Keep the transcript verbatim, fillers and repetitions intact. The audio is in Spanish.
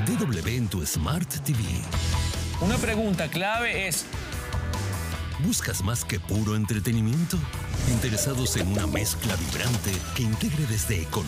D W en tu Smart T V. Una pregunta clave es: ¿buscas más que puro entretenimiento? ¿Interesados en una mezcla vibrante que integre desde economía,